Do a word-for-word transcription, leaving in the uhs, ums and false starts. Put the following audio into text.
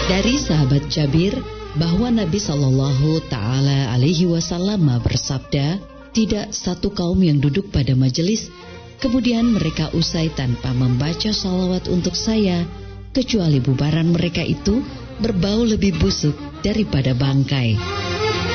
Dari sahabat Jabir bahwa Nabi Shallallahu Taala Alaihi Wasallam bersabda, tidak satu kaum yang duduk pada majelis kemudian mereka usai tanpa membaca salawat untuk saya, kecuali bubaran mereka itu berbau lebih busuk daripada bangkai.